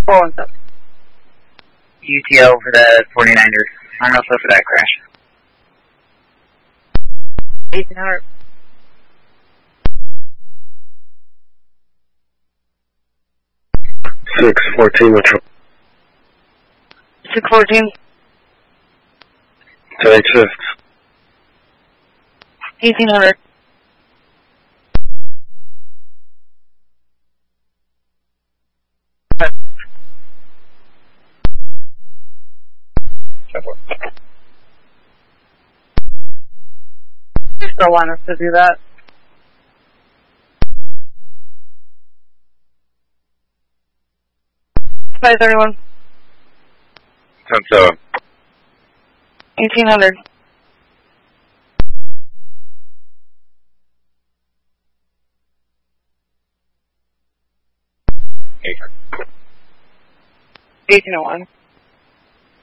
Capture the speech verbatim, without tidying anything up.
four one seven. U T L for the forty-niners. I'm also for that crash. eighteen hundred. six fourteen Metro. six fourteen. ten H six. eighteen hundred. You still want us to do that? five thirty-one. ten seven. eighteen hundred. eighteen oh one.